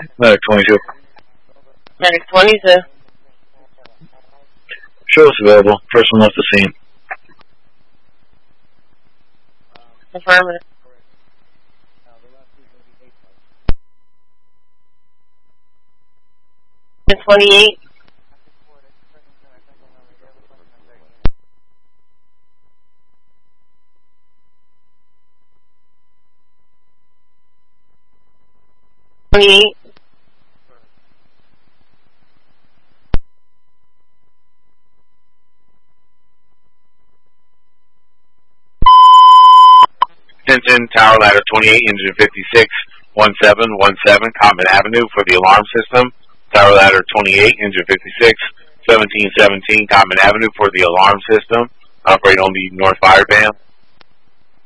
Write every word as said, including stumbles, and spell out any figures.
Medic twenty-two. Medic twenty-two. Show us available. First one left the scene. Affirmative. twenty-eight. Twenty-eight. Attention, Tower Ladder twenty-eight, Engine fifty-six, one seven one seven, Common Avenue for the alarm system. Tower Ladder twenty-eight, Engine fifty-six, seventeen seventeen, Common Avenue for the alarm system. Operate on the North Fire Band.